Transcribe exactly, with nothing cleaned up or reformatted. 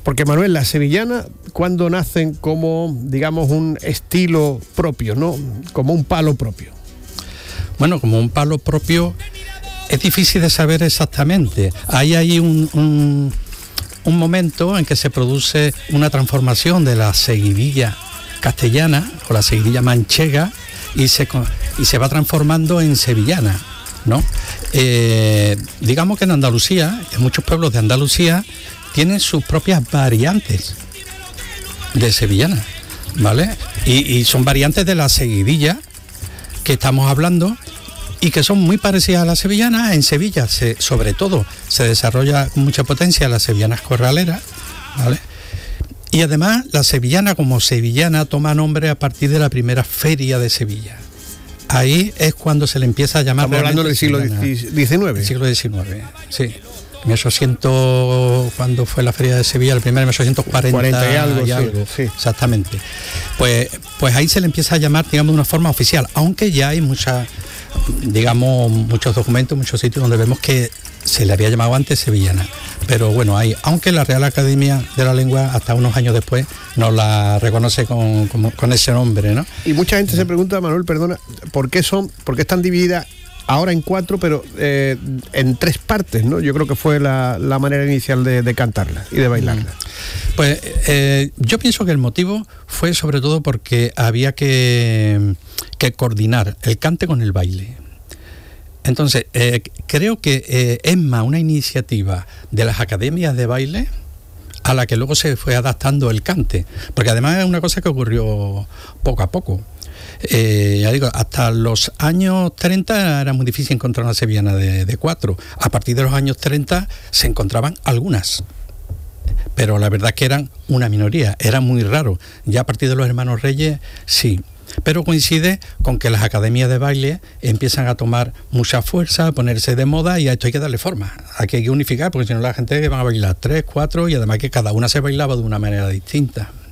Porque Manuel, las sevillanas, ¿cuándo nacen como, digamos, un estilo propio, ¿no? Como un palo propio? Bueno, como un palo propio es difícil de saber exactamente. Hay ahí un, un, un momento en que se produce una transformación de la seguidilla castellana o la seguidilla manchega y se, y se va transformando en sevillana, ¿no? Eh, digamos que en Andalucía, en muchos pueblos de Andalucía, tienen sus propias variantes de sevillana, ¿vale? Y, y son variantes de la seguidilla que estamos hablando y que son muy parecidas a las sevillanas. En Sevilla, se, sobre todo, se desarrolla con mucha potencia las sevillanas corraleras, ¿vale? Y además, la sevillana como sevillana toma nombre a partir de la primera feria de Sevilla. Ahí es cuando se le empieza a llamar... Estamos hablando del siglo diecinueve. El siglo diecinueve, sí. En mil ochocientos, cuando fue la feria de Sevilla, el primero en mil ochocientos cuarenta cuarenta y algo, y algo sí, sí. Exactamente. Pues, pues ahí se le empieza a llamar, digamos, de una forma oficial, aunque ya hay muchas, digamos, muchos documentos, muchos sitios donde vemos que se le había llamado antes sevillana. Pero bueno, hay, aunque la Real Academia de la Lengua, hasta unos años después, nos la reconoce con, con, con ese nombre, ¿no? Y mucha gente se pregunta, Manuel, perdona, ¿por qué son, por qué están divididas ahora en cuatro, pero eh, en tres partes, ¿no? Yo creo que fue la, la manera inicial de, de cantarla y de bailarla. Pues eh, yo pienso que el motivo fue sobre todo porque había que, que coordinar el cante con el baile. Entonces, eh, creo que eh, es más una iniciativa de las academias de baile a la que luego se fue adaptando el cante, porque además es una cosa que ocurrió poco a poco. Eh, ya digo, hasta los años treinta era muy difícil encontrar una sevillana de, de cuatro. A partir de los años treinta se encontraban algunas, pero la verdad que eran una minoría, era muy raro. Ya a partir de los Hermanos Reyes, sí. Pero coincide con que las academias de baile empiezan a tomar mucha fuerza, a ponerse de moda, y a esto hay que darle forma. Aquí hay que unificar, porque si no la gente va a bailar tres, cuatro, y además que cada una se bailaba de una manera distinta.